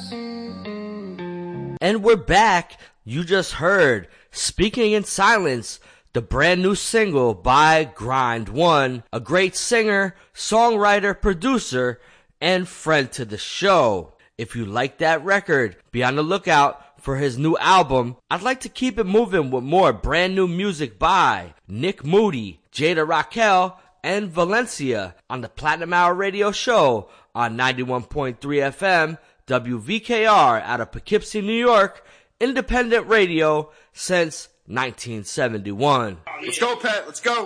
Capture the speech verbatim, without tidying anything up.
And we're back. You just heard Speaking in Silence, the brand new single by Grind One, a great singer, songwriter, producer, and friend to the show. If you like that record, be on the lookout for his new album. I'd like to keep it moving with more brand new music by Nick Moody, Jada Raquel, and Valencia on the Platinum Hour Radio Show on ninety-one point three F M, W V K R out of Poughkeepsie, New York, independent radio since nineteen seventy-one. Let's go, Pat. Let's go.